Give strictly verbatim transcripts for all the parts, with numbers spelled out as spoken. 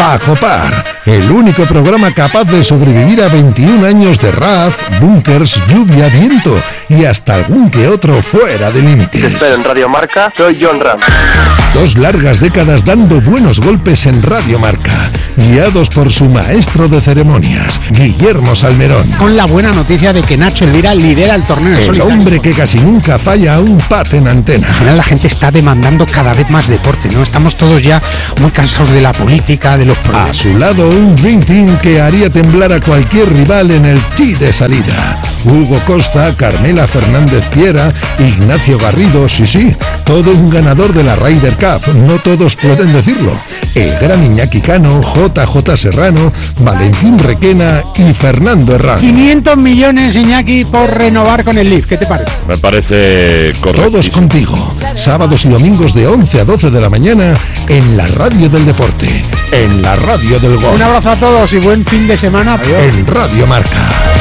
Bajo Par, el único programa capaz de sobrevivir a veintiún años de raf, búnkers, lluvia, viento y hasta algún que otro fuera de límites. Te espero en Radio Marca, soy John Ram. Dos largas décadas dando buenos golpes en Radio Marca, guiados por su maestro de ceremonias, Guillermo Salmerón. Con la buena noticia de que Nacho Elvira lidera el torneo. El solitario. hombre que casi nunca falla a un pat en antena. Al final la gente está demandando cada vez más deporte, ¿no? Estamos todos ya muy cansados de la política, de los problemas. A su lado un Dream Team que haría temblar a cualquier rival en el tee de salida. Hugo Costa, Carmela Fernández Piera, Ignacio Garrido, sí, sí, todo un ganador de la Ryder Cup, no todos pueden decirlo. El gran Iñaki Cano, J J Serrano, Valentín Requena y Fernando Herrán. quinientos millones, Iñaki, por renovar con el Leaf, ¿qué te parece? Me parece correcto. Todos contigo, sábados y domingos de once a doce de la mañana en la radio del deporte, en la radio del gol. Un abrazo a todos y buen fin de semana. Adiós. En Radio Marca.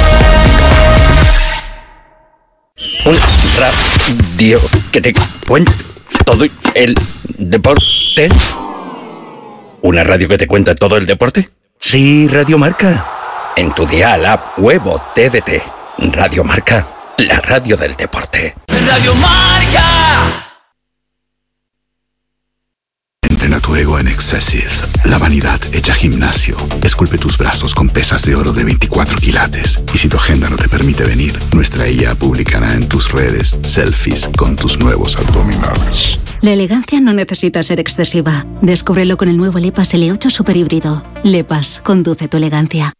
Un radio que te cuenta todo el deporte. ¿Una radio que te cuenta todo el deporte? Sí, Radio Marca. En tu dial, app, web o T D T. Radio Marca, la radio del deporte. Radio Marca. Entrena tu ego en Excessive. La vanidad hecha gimnasio. Esculpe tus brazos con pesas de oro de veinticuatro quilates. Y si tu agenda no te permite venir, nuestra I A publicará en tus redes selfies con tus nuevos abdominales. La elegancia no necesita ser excesiva. Descúbrelo con el nuevo Lepas L ocho Super Híbrido. Lepas, conduce tu elegancia.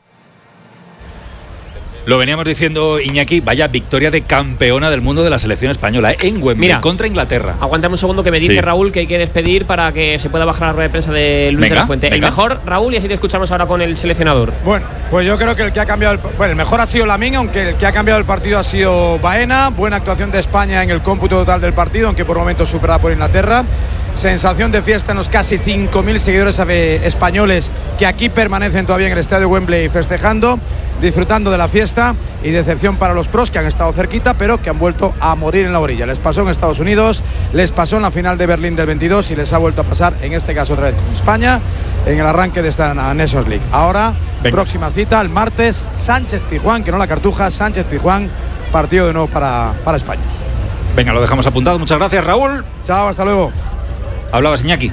Lo veníamos diciendo, Iñaki, vaya victoria de campeona del mundo de la selección española, ¿eh? En Wembley, Mira, contra Inglaterra. Aguántame un segundo que me dice sí. Raúl que hay que despedir para que se pueda bajar la rueda de prensa de Luis venga, de la Fuente. Venga. El mejor, Raúl, y así te escuchamos ahora con el seleccionador. Bueno, pues yo creo que el que ha cambiado, el, bueno, el mejor ha sido Lamine, aunque el que ha cambiado el partido ha sido Baena. Buena actuación de España en el cómputo total del partido, aunque por momentos superada por Inglaterra. Sensación de fiesta en los casi cinco mil seguidores españoles que aquí permanecen todavía en el estadio Wembley festejando, disfrutando de la fiesta, y decepción para los pros que han estado cerquita pero que han vuelto a morir en la orilla. Les pasó en Estados Unidos, les pasó en la final de Berlín del veintidós y les ha vuelto a pasar en este caso otra vez con España en el arranque de esta Nations League. Ahora, venga, próxima cita el martes, Sánchez-Pizjuán, que no la Cartuja, Sánchez-Pizjuán, partido de nuevo para, para España. Venga, lo dejamos apuntado. Muchas gracias, Raúl. Chao, hasta luego. Hablabas, Iñaki.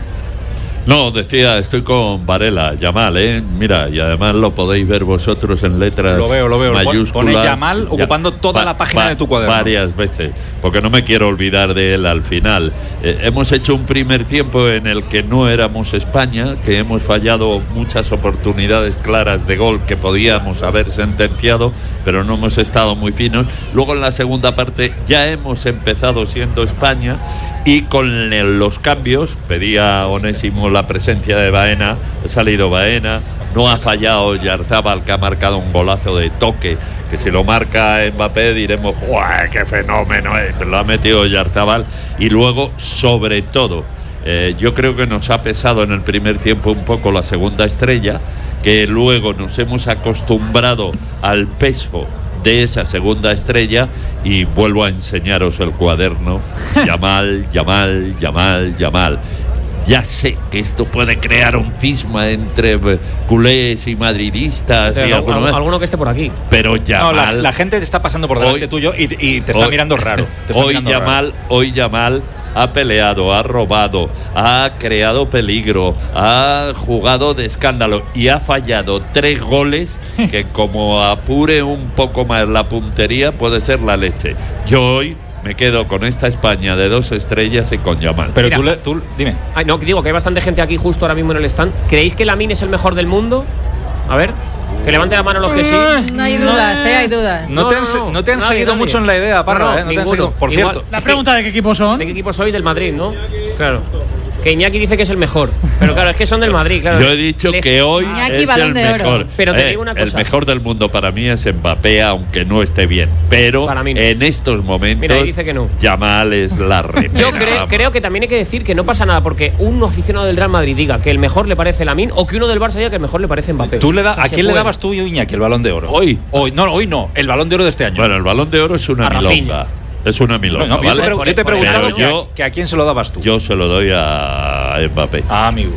No, decía, estoy con Varela, Yamal, ¿eh? Mira, y además lo podéis ver vosotros en letras lo veo, lo veo. mayúsculas. Pone Yamal ya, ocupando toda la página de tu cuaderno. Varias veces, porque no me quiero olvidar de él al final. Eh, hemos hecho un primer tiempo en el que no éramos España, que hemos fallado muchas oportunidades claras de gol que podíamos haber sentenciado, pero no hemos estado muy finos. Luego en la segunda parte ya hemos empezado siendo España, y con los cambios, pedía Onésimo la presencia de Baena, ha salido Baena, no ha fallado Yarzábal, que ha marcado un golazo de toque, que si lo marca Mbappé diremos ¡guau, qué fenómeno es! Pero lo ha metido Yarzábal. Y luego, sobre todo, eh, yo creo que nos ha pesado en el primer tiempo un poco la segunda estrella, que luego nos hemos acostumbrado al peso de esa segunda estrella, y vuelvo a enseñaros el cuaderno. Yamal, Yamal, Yamal, Yamal. Ya sé que esto puede crear un cisma entre culés y madridistas y alguno, alguno, alguno que esté por aquí. Pero Yamal, no, la, la gente te está pasando por delante hoy, tuyo y, y te está hoy, mirando raro. Te está hoy mirando Yamal, raro. hoy Yamal ha peleado, ha robado, ha creado peligro, ha jugado de escándalo y ha fallado tres goles que, como apure un poco más la puntería, puede ser la leche. Yo hoy me quedo con esta España de dos estrellas y con Yamal. Pero tú, tú, dime. Ay, no, digo que hay bastante gente aquí justo ahora mismo en el stand. ¿Creéis que Lamine es el mejor del mundo? A ver, que levante la mano los que sí. No hay dudas, eh, hay dudas. No, no te han, no, no, no te han nadie, seguido nadie. mucho en la idea, Parra, no, no, eh, no te han seguido. Por Igual, cierto. La pregunta de qué equipo son. ¿De qué equipo sois? Del Madrid, ¿no? Claro. Que Iñaki dice que es el mejor, pero claro, es que son del Madrid, claro. Yo he dicho Le... que hoy Iñaki, es el mejor. Pero te eh, digo una cosa. El mejor del mundo para mí es Mbappé, aunque no esté bien. Pero no. en estos momentos, Mira, dice que no. Yamal es la remera. Yo creo, creo que también hay que decir que no pasa nada porque un aficionado del Real Madrid diga que el mejor le parece Lamine, o que uno del Barça diga que el mejor le parece Mbappé. ¿Tú le da, o sea, ¿A quién le dabas tú y Iñaki el Balón de Oro? Hoy. Hoy, no, hoy no, el Balón de Oro de este año. Bueno, el Balón de Oro es una a milonga. Rafinha. Es una milonga, no, no, ¿vale? Yo te, yo te he preguntado yo, que a quién se lo dabas tú. Yo se lo doy a Mbappé. Ah, amigo.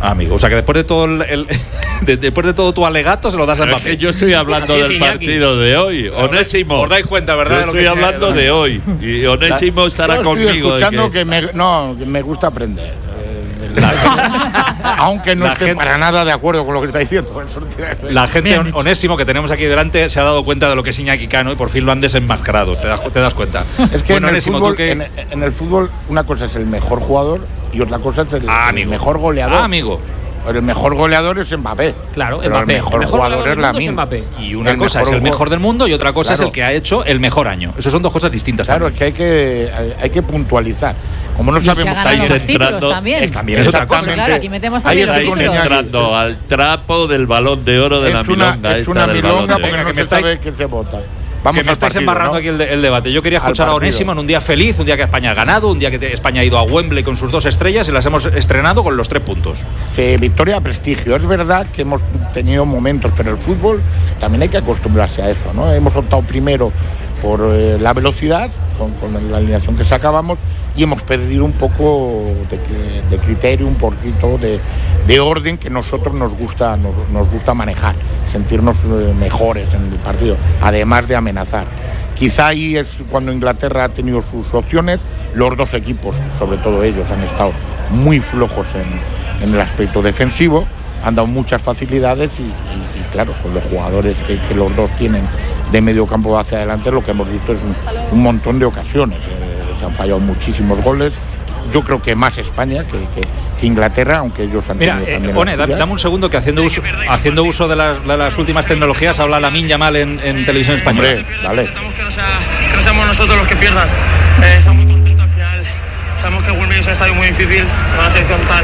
Ah, amigo, o sea que después de todo el, el de, después de todo tu alegato se lo das a Mbappé. Es que yo estoy hablando Así es, del Iñaki. partido de hoy. Onésimo. Os dais cuenta, ¿verdad? Yo de lo estoy que hablando de hoy. Y Onésimo estará Yo estoy conmigo. escuchando de que... que, me, no, que me gusta aprender. eh, de la- Aunque no la esté gente- para nada de acuerdo con lo que está diciendo. Eso no tiene que ver. La gente Bien on- dicho. Onésimo que tenemos aquí delante se ha dado cuenta de lo que es Iñaki Cano y por fin lo han desenmascarado. ¿Te das, te das cuenta? Es que Bueno, en, el Onésimo, fútbol, tú que... en, en el fútbol una cosa es el mejor jugador y otra cosa es el, Ah, el amigo. mejor goleador. Ah, amigo. El mejor goleador es Mbappé. Claro, pero Mbappé. El mejor, jugador es del mundo es Lamine. Mbappé. Y una El cosa mejor es el jugador. mejor del mundo y otra cosa Claro. es el que ha hecho el mejor año. Eso son dos cosas distintas. Claro, es también. que hay que, hay, hay que puntualizar. Como no Y el que ha sabemos ganado estáis los títulos entrando- también. Eh, también es otra cosa. Pues claro, aquí metemos Ahí también los estoy con títulos. Iñaki. entrando al trapo del balón de oro de es la una, milonga. es esta una del milonga balón de porque Venga, no que me se sabe estáis- qué se vota. Vamos que me al estáis partido, embarrando ¿no? aquí el, de- el debate. Yo quería Al escuchar a partido. Onésimo en un día feliz, un día que España ha ganado, un día que te- España ha ido a Wembley con sus dos estrellas y las hemos estrenado con los tres puntos. Sí, victoria, prestigio. Es verdad que hemos tenido momentos, pero el fútbol también hay que acostumbrarse a eso, ¿no? Hemos optado primero por eh, la velocidad, con, con la alineación que sacábamos, y hemos perdido un poco de, cri- de criterio, un poquito de, de orden que nosotros nos gusta, nos, nos gusta manejar, sentirnos eh, mejores en el partido, además de amenazar. Quizá ahí es cuando Inglaterra ha tenido sus opciones. Los dos equipos, sobre todo ellos, han estado muy flojos en, en el aspecto defensivo, han dado muchas facilidades y, y- y claro, con los jugadores que, que los dos tienen de medio campo hacia adelante, lo que hemos visto es un, un montón de ocasiones. Eh, se han fallado muchísimos goles. Yo creo que más España que, que- que Inglaterra, aunque ellos han Mira, tenido eh, también One, las da- suyas. dame un segundo que haciendo uso, haciendo uso de las, de las últimas tecnologías habla Lamine Yamal en, en televisión española. Hombre, dale. Que no, sea, que no seamos nosotros los que pierdan. Eh, estamos muy contentos al final. Sabemos que Wembley es un estadio muy difícil, una selección tan.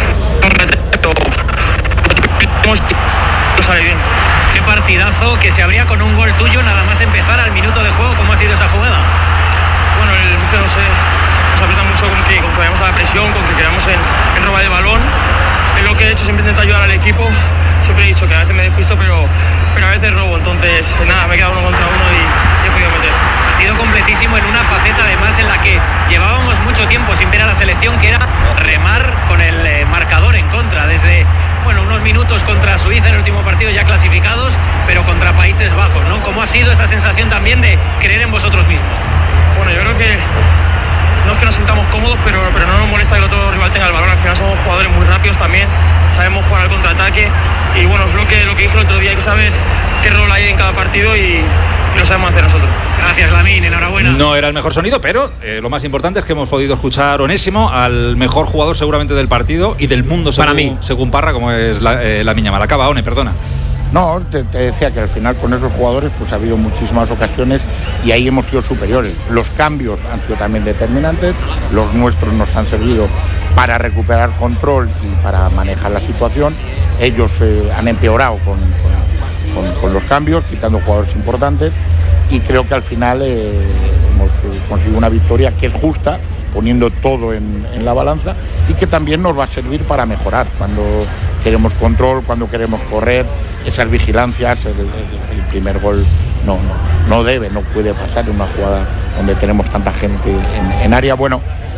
No sale bien. Qué partidazo que se abría con un gol tuyo nada más empezar al minuto de juego. ¿Cómo ha sido esa jugada? Bueno, el mister no sé, nos aprieta mucho con que, con que vayamos a la presión, con que queramos en, en robar el balón. Es lo que he hecho, siempre intento ayudar al equipo. Siempre he dicho que a veces me despisto, pero, pero a veces robo. Entonces, nada, me he quedado uno contra uno y, y he podido meter. Partido completísimo en una faceta además en la que llevábamos mucho tiempo sin ver a la selección, que era remar con el eh, marcador en contra. Desde, bueno, unos minutos contra Suiza en el último partido ya clasificados, pero contra Países Bajos, ¿no? ¿Cómo ha sido esa sensación también de creer en vosotros mismos? Bueno, yo creo que no es que nos sintamos cómodos, pero, pero no nos molesta que el otro rival tenga el balón. Al final somos jugadores muy rápidos también, sabemos jugar al contraataque y bueno, es lo que, lo que dije el otro día, hay que saber qué rol hay en cada partido y, y lo sabemos hacer nosotros. Gracias, Lamine, enhorabuena. No era el mejor sonido, pero eh, lo más importante es que hemos podido escuchar Onésimo al mejor jugador seguramente del partido y del mundo según, Para mí. según Parra, como es la, eh, Lamine Yamal. Acaba, One, perdona. No, te, te decía que al final con esos jugadores pues ha habido muchísimas ocasiones y ahí hemos sido superiores. Los cambios han sido también determinantes, los nuestros nos han servido para recuperar control y para manejar la situación. Ellos eh, han empeorado con, con- con- con los cambios, quitando jugadores importantes y creo que al final eh, hemos eh, conseguido una victoria que es justa, poniendo todo en, en la balanza y que también nos va a servir para mejorar cuando queremos control, cuando queremos correr, esas vigilancias. El, el- el primer gol no, no, no debe, no puede pasar en una jugada donde tenemos tanta gente en, en área. Bueno,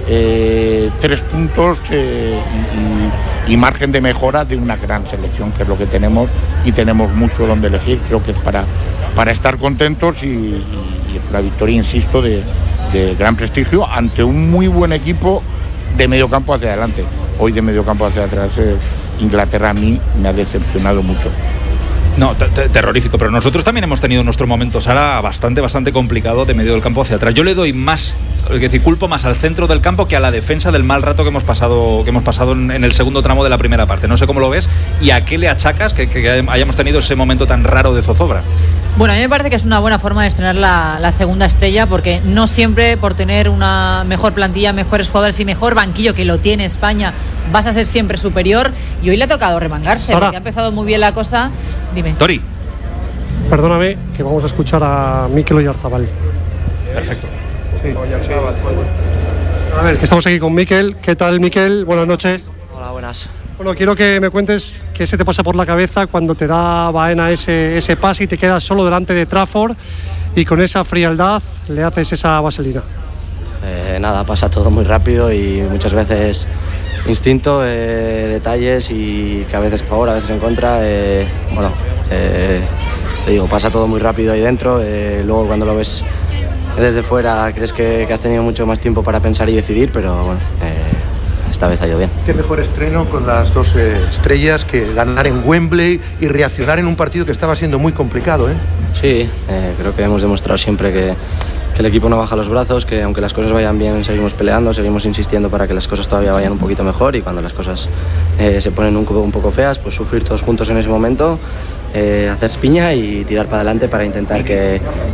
eh, tres puntos eh, y, y- y margen de mejora de una gran selección, que es lo que tenemos, y tenemos mucho donde elegir. Creo que es para, para estar contentos y, y- y es una victoria, insisto, de, de gran prestigio ante un muy buen equipo de medio campo hacia adelante. Hoy de medio campo hacia atrás eh, Inglaterra a mí me ha decepcionado mucho. No, te- te- terrorífico, pero nosotros también hemos tenido nuestro momento, Sara, bastante, bastante complicado de medio del campo hacia atrás. Yo le doy más, es decir, culpo más al centro del campo que a la defensa del mal rato que hemos pasado, que hemos pasado en, en el segundo tramo de la primera parte. No sé cómo lo ves y a qué le achacas que, que hayamos tenido ese momento tan raro de zozobra. Bueno, a mí me parece que es una buena forma de estrenar la, la segunda estrella, porque no siempre por tener una mejor plantilla, mejores jugadores y mejor banquillo, que lo tiene España, vas a ser siempre superior. Y hoy le ha tocado remangarse, Ahora. porque ha empezado muy bien la cosa. Dime. Tori. Perdóname, que vamos a escuchar a Mikel Oyarzabal. Perfecto. A ver, que estamos aquí con Mikel. ¿Qué tal, Mikel? Buenas noches. Hola, buenas. Bueno, quiero que me cuentes qué se te pasa por la cabeza cuando te da Baena ese, ese pase y te quedas solo delante de Trafford y con esa frialdad le haces esa vaselina. Eh, nada, pasa todo muy rápido y muchas veces instinto, eh, detalles y que a veces a favor, a veces en contra. Eh, bueno, eh, te digo, pasa todo muy rápido ahí dentro. Eh, luego cuando lo ves desde fuera crees que, que has tenido mucho más tiempo para pensar y decidir, pero bueno, eh, esta vez ha ido bien. Qué mejor estreno con las dos eh, estrellas que ganar en Wembley y reaccionar en un partido que estaba siendo muy complicado, ¿eh? Sí, eh, creo que hemos demostrado siempre que, que el equipo no baja los brazos, que aunque las cosas vayan bien seguimos peleando, seguimos insistiendo para que las cosas todavía vayan un poquito mejor, y cuando las cosas eh, se ponen un, un poco feas, pues sufrir todos juntos en ese momento, eh, hacer piña y tirar para adelante para intentar que